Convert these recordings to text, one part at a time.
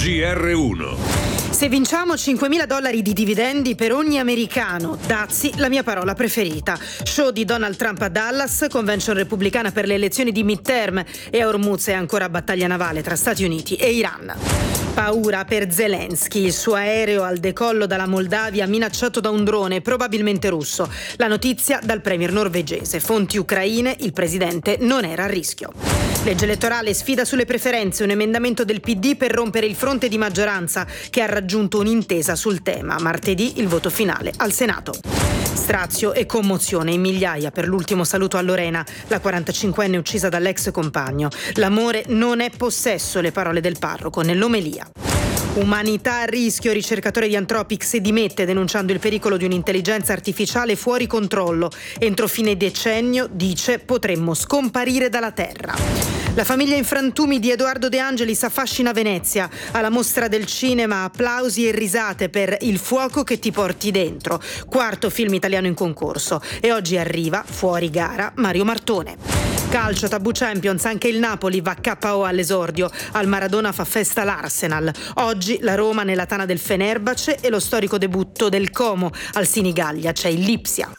GR1. Se vinciamo $5.000 di dividendi per ogni americano, dazi, la mia parola preferita. Show di Donald Trump a Dallas, convention repubblicana per le elezioni di midterm e a Hormuz è ancora battaglia navale tra Stati Uniti e Iran. Paura per Zelensky, il suo aereo al decollo dalla Moldavia minacciato da un drone, probabilmente russo. La notizia dal premier norvegese. Fonti ucraine, il presidente non era a rischio. Legge elettorale, sfida sulle preferenze, un emendamento del PD per rompere il fronte di maggioranza che ha raggiunto un'intesa sul tema. Martedì il voto finale al Senato. Strazio e commozione in migliaia per l'ultimo saluto a Lorena, la 45enne uccisa dall'ex compagno. L'amore non è possesso, le parole del parroco nell'omelia. Umanità a rischio, ricercatore di Anthropic si dimette denunciando il pericolo di un'intelligenza artificiale fuori controllo. Entro fine decennio, dice, potremmo scomparire dalla Terra. La famiglia in frantumi di Edoardo De Angelis affascina Venezia. Alla mostra del cinema applausi e risate per Il fuoco che ti porti dentro. Quarto film italiano in concorso. E oggi arriva, fuori gara, Mario Martone. Calcio, tabù Champions, anche il Napoli va KO all'esordio. Al Maradona fa festa l'Arsenal. Oggi la Roma nella tana del Fenerbahce e lo storico debutto del Como. Al Sinigallia c'è il Lipsia.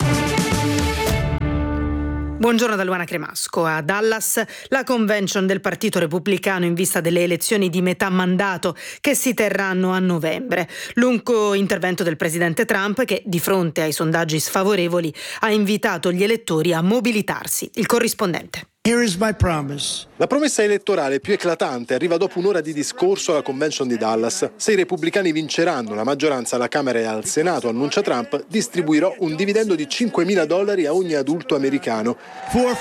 Buongiorno da Luana Cremasco. A Dallas la convention del Partito Repubblicano in vista delle elezioni di metà mandato che si terranno a novembre. Lungo intervento del presidente Trump che, di fronte ai sondaggi sfavorevoli, ha invitato gli elettori a mobilitarsi. Il corrispondente. Here is my promise. La promessa elettorale più eclatante arriva dopo un'ora di discorso alla convention di Dallas. Se i repubblicani vinceranno la maggioranza alla Camera e al Senato, annuncia Trump, distribuirò un dividendo di $5.000 a ogni adulto americano. For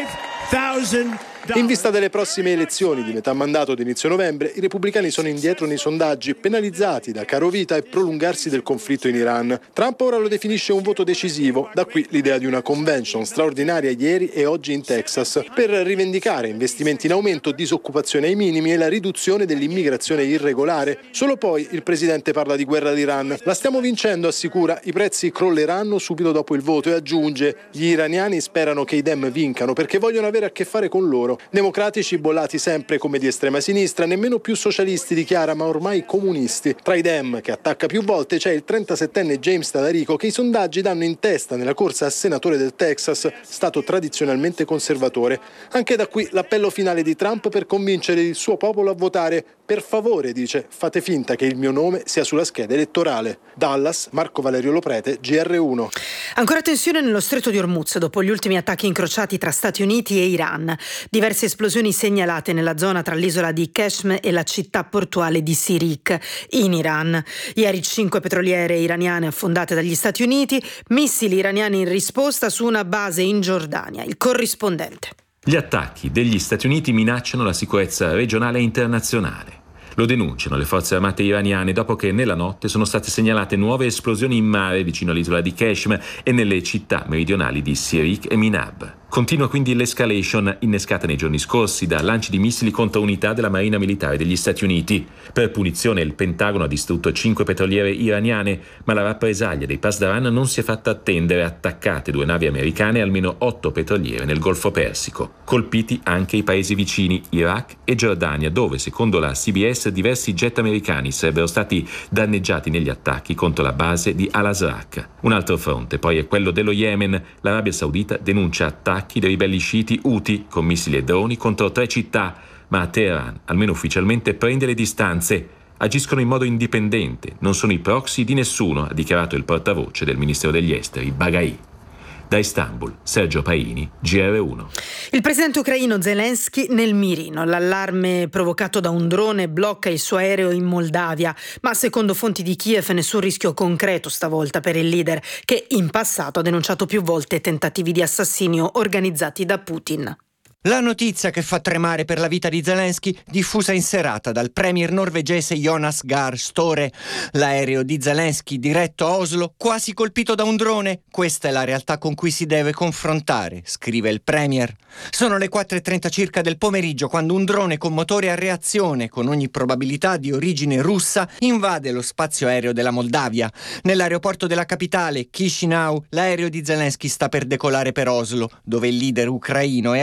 $5,000. In vista delle prossime elezioni di metà mandato di inizio novembre, i repubblicani sono indietro nei sondaggi, penalizzati da carovita e prolungarsi del conflitto in Iran. Trump ora lo definisce un voto decisivo, da qui l'idea di una convention straordinaria ieri e oggi in Texas, per rivendicare investimenti in aumento, disoccupazione ai minimi e la riduzione dell'immigrazione irregolare. Solo poi il presidente parla di guerra all'Iran. La stiamo vincendo, assicura, i prezzi crolleranno subito dopo il voto e aggiunge: gli iraniani sperano che i Dem vincano perché vogliono avere a che fare con loro. Democratici bollati sempre come di estrema sinistra, nemmeno più socialisti dichiara, ma ormai comunisti. Tra i Dem, che attacca più volte, c'è il 37enne James Talarico che i sondaggi danno in testa nella corsa a senatore del Texas, stato tradizionalmente conservatore. Anche da qui l'appello finale di Trump per convincere il suo popolo a votare. Per favore, dice, fate finta che il mio nome sia sulla scheda elettorale. Dallas, Marco Valerio Loprete, GR1. Ancora tensione nello stretto di Hormuz dopo gli ultimi attacchi incrociati tra Stati Uniti e Iran. Diverse esplosioni segnalate nella zona tra l'isola di Qeshm e la città portuale di Sirik, in Iran. Ieri 5 petroliere iraniane affondate dagli Stati Uniti, missili iraniani in risposta su una base in Giordania. Il corrispondente. Gli attacchi degli Stati Uniti minacciano la sicurezza regionale e internazionale. Lo denunciano le forze armate iraniane dopo che nella notte sono state segnalate nuove esplosioni in mare vicino all'isola di Qeshm e nelle città meridionali di Sirik e Minab. Continua quindi l'escalation innescata nei giorni scorsi da lanci di missili contro unità della Marina Militare degli Stati Uniti. Per punizione il Pentagono ha distrutto 5 petroliere iraniane, ma la rappresaglia dei Pasdaran non si è fatta attendere, attaccate 2 navi americane e almeno 8 petroliere nel Golfo Persico. Colpiti anche i paesi vicini, Iraq e Giordania, dove secondo la CBS diversi jet americani sarebbero stati danneggiati negli attacchi contro la base di Al-Azraq. Un altro fronte poi è quello dello Yemen. L'Arabia Saudita denuncia attacchi dei ribelli sciiti Houthi con missili e droni contro 3 città, ma Teheran, almeno ufficialmente, prende le distanze. Agiscono in modo indipendente, non sono i proxy di nessuno, ha dichiarato il portavoce del Ministero degli Esteri, Baghai. Da Istanbul, Sergio Paini, GR1. Il presidente ucraino Zelensky nel mirino. L'allarme provocato da un drone blocca il suo aereo in Moldavia, ma secondo fonti di Kiev nessun rischio concreto stavolta per il leader, che in passato ha denunciato più volte tentativi di assassinio organizzati da Putin. La notizia che fa tremare per la vita di Zelensky, diffusa in serata dal premier norvegese Jonas Gahr Støre. L'aereo di Zelensky diretto a Oslo, quasi colpito da un drone. Questa è la realtà con cui si deve confrontare, scrive il premier. Sono le 4:30 circa del pomeriggio quando un drone con motore a reazione, con ogni probabilità di origine russa, invade lo spazio aereo della Moldavia. Nell'aeroporto della capitale, Chisinau, l'aereo di Zelensky sta per decolare per Oslo, dove il leader ucraino è atteso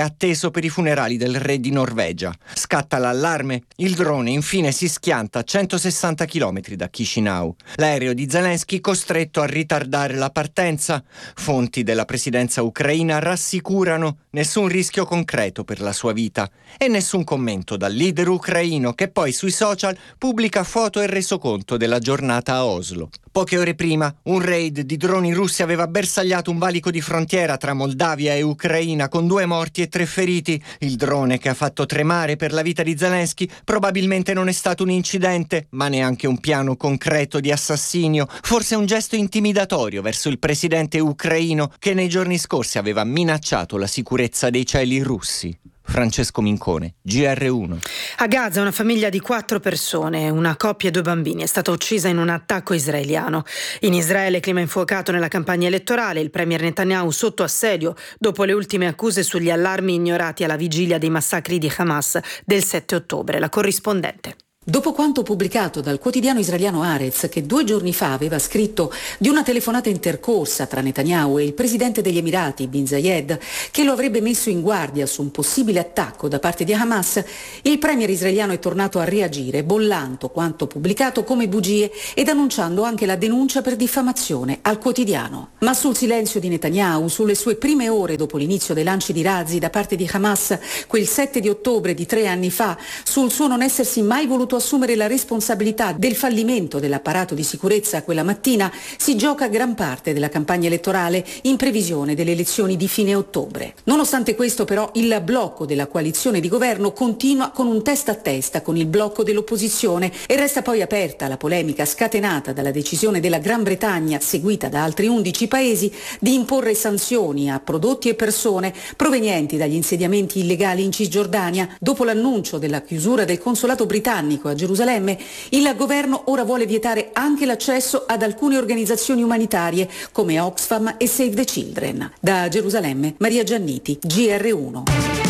previsto per i funerali del re di Norvegia. Scatta l'allarme, il drone infine si schianta a 160 km da Chisinau. L'aereo di Zelensky costretto a ritardare la partenza. Fonti della presidenza ucraina rassicurano nessun rischio concreto per la sua vita e nessun commento dal leader ucraino, che poi sui social pubblica foto e resoconto della giornata a Oslo. Poche ore prima, un raid di droni russi aveva bersagliato un valico di frontiera tra Moldavia e Ucraina con 2 morti e 3 feriti. Il drone che ha fatto tremare per la vita di Zelensky probabilmente non è stato un incidente, ma neanche un piano concreto di assassinio, forse un gesto intimidatorio verso il presidente ucraino che nei giorni scorsi aveva minacciato la sicurezza dei cieli russi. Francesco Mincone, GR1. A Gaza una famiglia di 4 persone, una coppia e 2 bambini, è stata uccisa in un attacco israeliano. In Israele clima infuocato nella campagna elettorale, il premier Netanyahu sotto assedio dopo le ultime accuse sugli allarmi ignorati alla vigilia dei massacri di Hamas del 7 ottobre. La corrispondente. Dopo quanto pubblicato dal quotidiano israeliano Haaretz, che 2 giorni fa aveva scritto di una telefonata intercorsa tra Netanyahu e il presidente degli Emirati, Bin Zayed, che lo avrebbe messo in guardia su un possibile attacco da parte di Hamas, il premier israeliano è tornato a reagire, bollando quanto pubblicato come bugie ed annunciando anche la denuncia per diffamazione al quotidiano. Ma sul silenzio di Netanyahu, sulle sue prime ore dopo l'inizio dei lanci di razzi da parte di Hamas, quel 7 di ottobre di 3 anni fa, sul suo non essersi mai voluto assumere la responsabilità del fallimento dell'apparato di sicurezza quella mattina, si gioca gran parte della campagna elettorale in previsione delle elezioni di fine ottobre. Nonostante questo, però, il blocco della coalizione di governo continua con un testa a testa con il blocco dell'opposizione e resta poi aperta la polemica scatenata dalla decisione della Gran Bretagna, seguita da altri 11 paesi, di imporre sanzioni a prodotti e persone provenienti dagli insediamenti illegali in Cisgiordania. Dopo l'annuncio della chiusura del consolato britannico a Gerusalemme, il governo ora vuole vietare anche l'accesso ad alcune organizzazioni umanitarie come Oxfam e Save the Children. Da Gerusalemme, Maria Gianniti, GR1.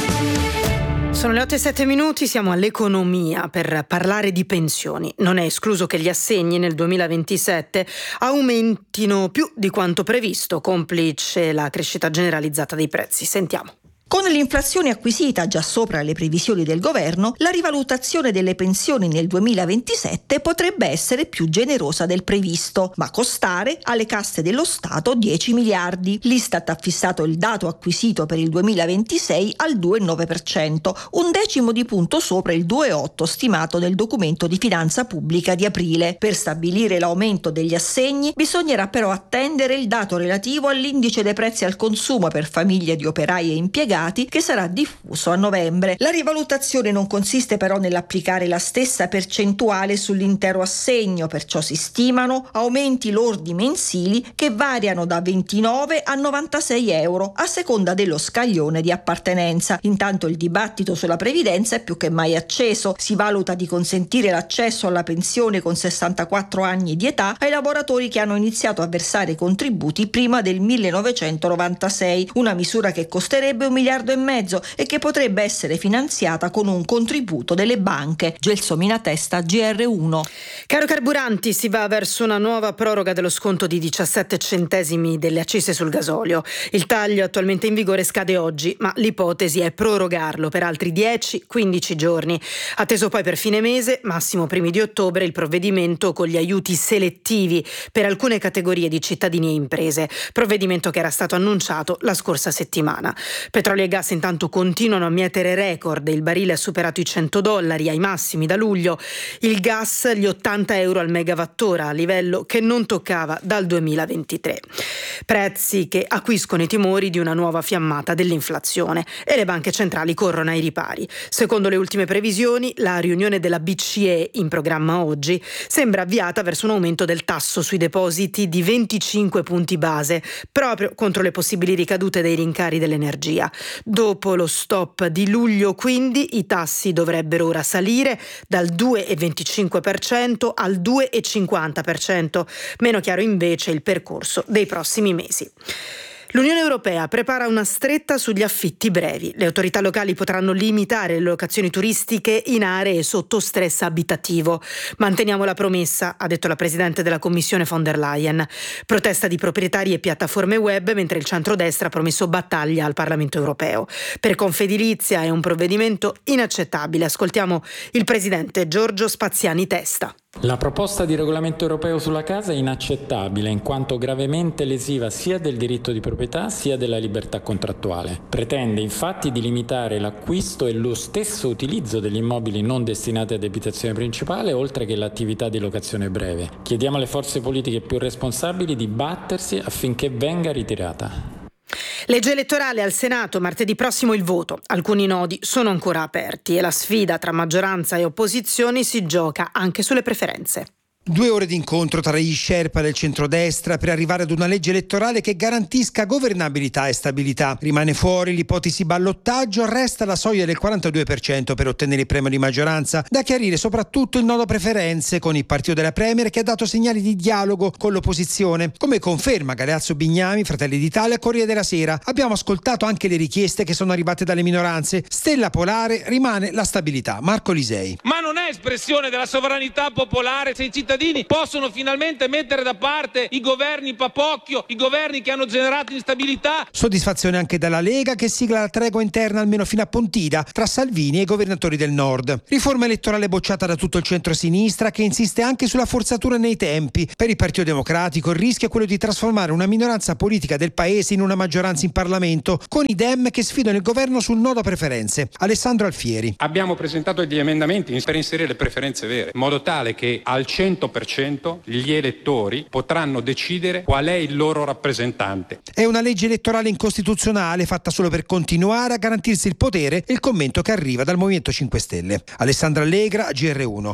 Sono le 8:07, siamo all'economia per parlare di pensioni. Non è escluso che gli assegni nel 2027 aumentino più di quanto previsto, complice la crescita generalizzata dei prezzi. Sentiamo. Con l'inflazione acquisita già sopra le previsioni del governo, la rivalutazione delle pensioni nel 2027 potrebbe essere più generosa del previsto, ma costare alle casse dello Stato 10 miliardi. L'Istat ha fissato il dato acquisito per il 2026 al 2,9%, un decimo di punto sopra il 2,8% stimato nel documento di finanza pubblica di aprile. Per stabilire l'aumento degli assegni bisognerà però attendere il dato relativo all'indice dei prezzi al consumo per famiglie di operai e impiegati, che sarà diffuso a novembre. La rivalutazione non consiste però nell'applicare la stessa percentuale sull'intero assegno, perciò si stimano aumenti lordi mensili che variano da 29 a 96 euro a seconda dello scaglione di appartenenza. Intanto il dibattito sulla previdenza è più che mai acceso. Si valuta di consentire l'accesso alla pensione con 64 anni di età ai lavoratori che hanno iniziato a versare contributi prima del 1996, una misura che costerebbe 1,5 miliardi e che potrebbe essere finanziata con un contributo delle banche. Gelsomina Testa, GR1. Caro carburanti, si va verso una nuova proroga dello sconto di 17 centesimi delle accise sul gasolio. Il taglio attualmente in vigore scade oggi, ma l'ipotesi è prorogarlo per altri 10-15 giorni. Atteso poi per fine mese, massimo primi di ottobre, il provvedimento con gli aiuti selettivi per alcune categorie di cittadini e imprese, provvedimento che era stato annunciato la scorsa settimana. Petrolio e gas intanto continuano a mietere record, il barile ha superato i $100 ai massimi da luglio, il gas gli 80 euro al megawattora, a livello che non toccava dal 2023. Prezzi che acquiscono i timori di una nuova fiammata dell'inflazione e le banche centrali corrono ai ripari. Secondo le ultime previsioni, la riunione della BCE in programma oggi sembra avviata verso un aumento del tasso sui depositi di 25 punti base, proprio contro le possibili ricadute dei rincari dell'energia. Dopo lo stop di luglio, quindi, i tassi dovrebbero ora salire dal 2,25% al 2,50%. Meno chiaro invece il percorso dei prossimi mesi. L'Unione Europea prepara una stretta sugli affitti brevi. Le autorità locali potranno limitare le locazioni turistiche in aree sotto stress abitativo. Manteniamo la promessa, ha detto la Presidente della Commissione von der Leyen. Protesta di proprietari e piattaforme web, mentre il centrodestra ha promesso battaglia al Parlamento europeo. Per Confedilizia è un provvedimento inaccettabile. Ascoltiamo il Presidente Giorgio Spaziani Testa. La proposta di regolamento europeo sulla casa è inaccettabile in quanto gravemente lesiva sia del diritto di proprietà sia della libertà contrattuale. Pretende infatti di limitare l'acquisto e lo stesso utilizzo degli immobili non destinati ad abitazione principale, oltre che l'attività di locazione breve. Chiediamo alle forze politiche più responsabili di battersi affinché venga ritirata. Legge elettorale al Senato, martedì prossimo il voto. Alcuni nodi sono ancora aperti e la sfida tra maggioranza e opposizioni si gioca anche sulle preferenze. 2 ore di incontro tra gli sherpa del centrodestra per arrivare ad una legge elettorale che garantisca governabilità e stabilità. Rimane fuori l'ipotesi ballottaggio, resta la soglia del 42% per ottenere il premio di maggioranza. Da chiarire soprattutto il nodo preferenze con il partito della Premier, che ha dato segnali di dialogo con l'opposizione. Come conferma Galeazzo Bignami, Fratelli d'Italia, Corriere della Sera. Abbiamo ascoltato anche le richieste che sono arrivate dalle minoranze. Stella polare rimane la stabilità. Marco Lisei. Ma non è espressione della sovranità popolare se i cittadini possono finalmente mettere da parte i governi papocchio, i governi che hanno generato instabilità. Soddisfazione anche dalla Lega, che sigla la tregua interna almeno fino a Pontida tra Salvini e i governatori del nord. Riforma elettorale bocciata da tutto il centro-sinistra, che insiste anche sulla forzatura nei tempi. Per il Partito Democratico il rischio è quello di trasformare una minoranza politica del paese in una maggioranza in Parlamento, con i Dem che sfidano il governo sul nodo preferenze. Alessandro Alfieri. Abbiamo presentato degli emendamenti per inserire le preferenze vere, in modo tale che al 100% gli elettori potranno decidere qual è il loro rappresentante. È una legge elettorale incostituzionale fatta solo per continuare a garantirsi il potere, e il commento che arriva dal Movimento 5 Stelle. Alessandra Allegra, GR1.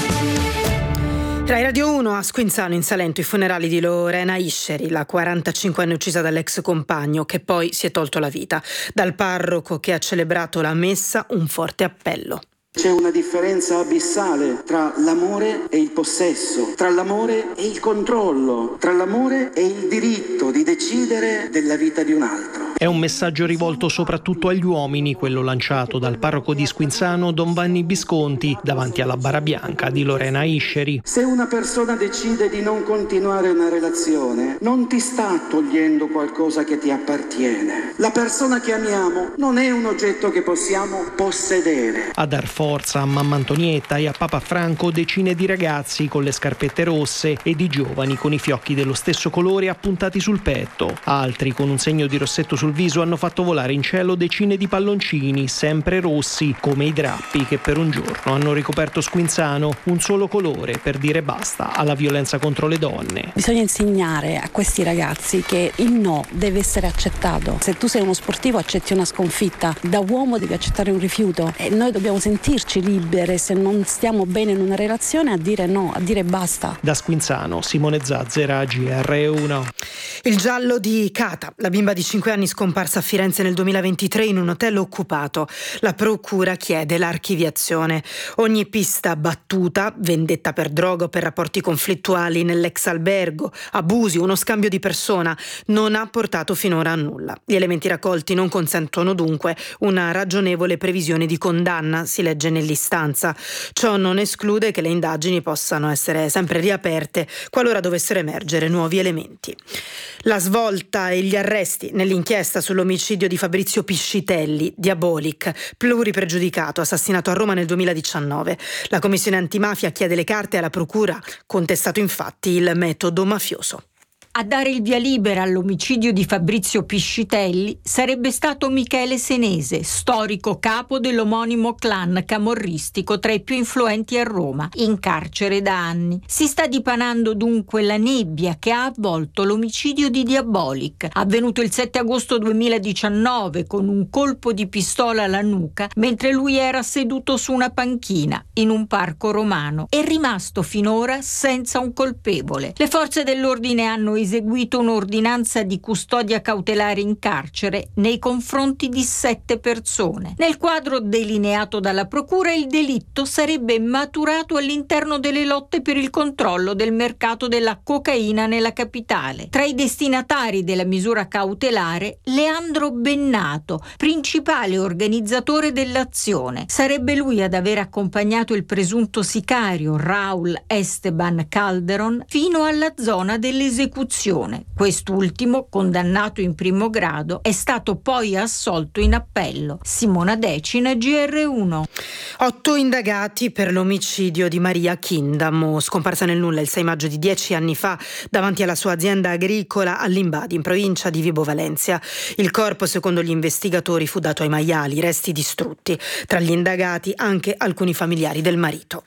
Rai Radio 1, a Squinzano in Salento i funerali di Lorena Isceri, la 45enne uccisa dall'ex compagno che poi si è tolto la vita. Dal parroco che ha celebrato la messa un forte appello. C'è una differenza abissale tra l'amore e il possesso, tra l'amore e il controllo, tra l'amore e il diritto di decidere della vita di un altro. È un messaggio rivolto soprattutto agli uomini, quello lanciato dal parroco di Squinzano Don Vanni Bisconti davanti alla bara bianca di Lorena Isceri. Se una persona decide di non continuare una relazione, non ti sta togliendo qualcosa che ti appartiene. La persona che amiamo non è un oggetto che possiamo possedere. A dar forza a mamma Antonietta e a Papa Franco decine di ragazzi con le scarpette rosse e di giovani con i fiocchi dello stesso colore appuntati sul petto. Altri con un segno di rossetto sul viso hanno fatto volare in cielo decine di palloncini, sempre rossi, come i drappi che per un giorno hanno ricoperto Squinzano, un solo colore per dire basta alla violenza contro le donne. Bisogna insegnare a questi ragazzi che il no deve essere accettato. Se tu sei uno sportivo accetti una sconfitta, da uomo devi accettare un rifiuto e noi dobbiamo sentirci libere, se non stiamo bene in una relazione, a dire no, a dire basta. Da Squinzano, Simone Zazzera, GR1. Il giallo di Cata, la bimba di 5 anni scomparsa a Firenze nel 2023 in un hotel occupato. La procura chiede l'archiviazione. Ogni pista battuta, vendetta per droga o per rapporti conflittuali nell'ex albergo, abusi, uno scambio di persona, non ha portato finora a nulla. Gli elementi raccolti non consentono dunque una ragionevole previsione di condanna, si legge nell'istanza. Ciò non esclude che le indagini possano essere sempre riaperte qualora dovessero emergere nuovi elementi. La svolta e gli arresti nell'inchiesta sull'omicidio di Fabrizio Piscitelli, Diabolic, pluripregiudicato, assassinato a Roma nel 2019. La Commissione Antimafia chiede le carte alla Procura, contestato infatti il metodo mafioso. A dare il via libera all'omicidio di Fabrizio Piscitelli sarebbe stato Michele Senese, storico capo dell'omonimo clan camorristico tra i più influenti a Roma, in carcere da anni. Si sta dipanando dunque la nebbia che ha avvolto l'omicidio di Diabolic, avvenuto il 7 agosto 2019 con un colpo di pistola alla nuca mentre lui era seduto su una panchina in un parco romano e rimasto finora senza un colpevole. Le forze dell'ordine hanno eseguito un'ordinanza di custodia cautelare in carcere nei confronti di 7 persone. Nel quadro delineato dalla procura, il delitto sarebbe maturato all'interno delle lotte per il controllo del mercato della cocaina nella capitale. Tra i destinatari della misura cautelare, Leandro Bennato, principale organizzatore dell'azione. Sarebbe lui ad aver accompagnato il presunto sicario Raúl Esteban Calderón fino alla zona dell'esecuzione. Quest'ultimo, condannato in primo grado, è stato poi assolto in appello. Simona Decina, GR1. 8 indagati per l'omicidio di Maria Kindamo, scomparsa nel nulla il 6 maggio di 10 anni fa davanti alla sua azienda agricola all'Imbadi, in provincia di Vibo Valentia. Il corpo, secondo gli investigatori, fu dato ai maiali, resti distrutti. Tra gli indagati anche alcuni familiari del marito.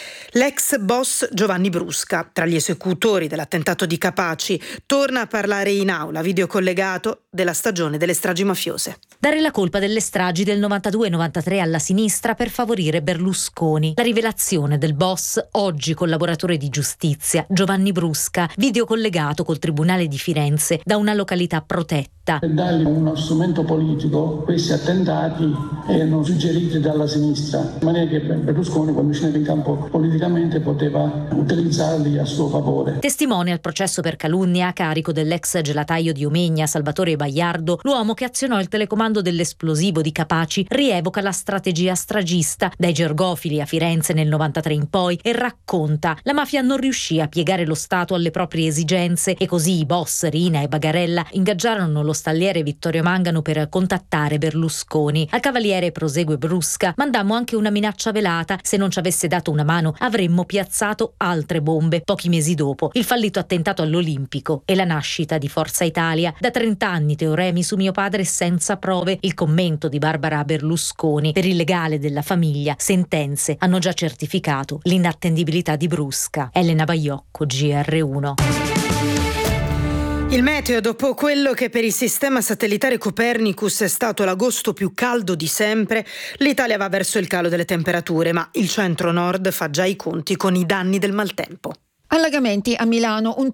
L'ex boss Giovanni Brusca, tra gli esecutori dell'attentato di Capaci, torna a parlare in aula, videocollegato della stagione delle stragi mafiose. Dare la colpa delle stragi del 92-93 alla sinistra per favorire Berlusconi. La rivelazione del boss, oggi collaboratore di giustizia, Giovanni Brusca, videocollegato col Tribunale di Firenze da una località protetta. Per dargli uno strumento politico, questi attentati erano suggeriti dalla sinistra, in maniera che Berlusconi, quando scendeva in campo politicamente, poteva utilizzarli a suo favore. Testimone al processo per calunnia a carico dell'ex gelataio di Omegna, Salvatore Baiardo, l'uomo che azionò il telecomando dell'esplosivo di Capaci rievoca la strategia stragista dai Gergofili a Firenze nel 93 in poi e racconta: la mafia non riuscì a piegare lo Stato alle proprie esigenze e così i boss Rina e Bagarella ingaggiarono lo stalliere Vittorio Mangano per contattare Berlusconi. Al cavaliere, prosegue Brusca, mandammo anche una minaccia velata: se non ci avesse dato una mano avremmo piazzato altre bombe. Pochi mesi dopo il fallito attentato all'Olimpico e la nascita di Forza Italia. Da 30 anni teoremi su mio padre senza prove, il commento di Barbara Berlusconi. Per il legale della famiglia, sentenze hanno già certificato l'inattendibilità di Brusca. Elena Baiocco, GR1. Il meteo, dopo quello che per il sistema satellitare Copernicus è stato l'agosto più caldo di sempre, l'Italia va verso il calo delle temperature, ma il centro-nord fa già i conti con i danni del maltempo. Allagamenti a Milano, un